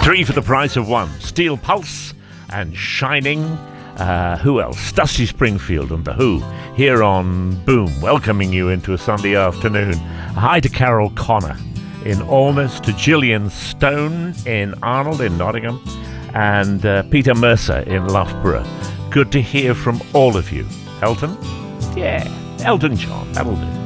Three for the price of one. Steel Pulse and Shining. Who else? Dusty Springfield and The Who here on Boom, welcoming you into a Sunday afternoon. Hi to Carol Connor in Alness, to Gillian Stone in Arnold in Nottingham, and Peter Mercer in Loughborough. Good to hear from all of you. Elton? Yeah, Elton John, that'll do.